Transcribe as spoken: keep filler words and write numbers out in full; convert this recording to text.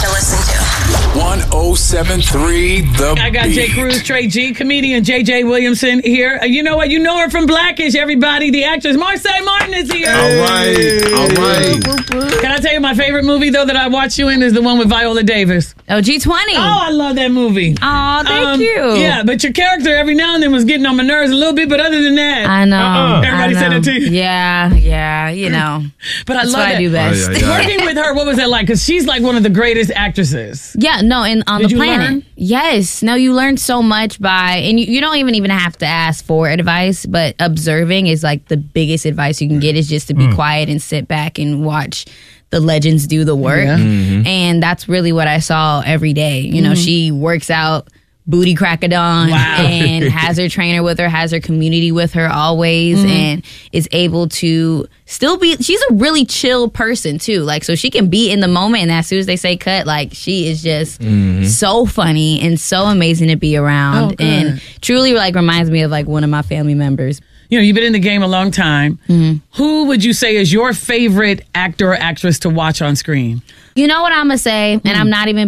to listen to. one oh seven three The I got Beat. Jay Cruz, Trey G, comedian J J Williamson here. Uh, You know what? You know her from Blackish, everybody. The actress Marsai Martin is here. All right, all right. Can I tell you my favorite movie, though, that I watched you in is the one with Viola Davis. Oh, G twenty. Oh, I love that movie. Oh, thank Um, you. Yeah, but your character every now and then was getting on my nerves a little bit, but other than that, I know. uh-uh. Everybody I said know. that to you. Yeah, yeah, you know. But I That's love what that. I do best. Oh, yeah, yeah. Working with her, what was that like? Because she's like one of the greatest actresses. Yeah, no, and on Did the you planet. learn? Yes. No, you learn so much by, and you, you don't even even have to ask for advice, but observing is like the biggest advice you can get is just to be quiet and sit back and watch the legends do the work. Yeah. And that's really what I saw every day. You know, she works out booty crack a dawn Wow. and has her trainer with her, has her community with her always, and is able to still be, she's a really chill person too. Like, so she can be in the moment, and as soon as they say cut, like, she is just so funny and so amazing to be around. Oh, good. And truly like reminds me of like one of my family members. You know, you've been in the game a long time. Who would you say is your favorite actor or actress to watch on screen? You know what I'm gonna say, and I'm not even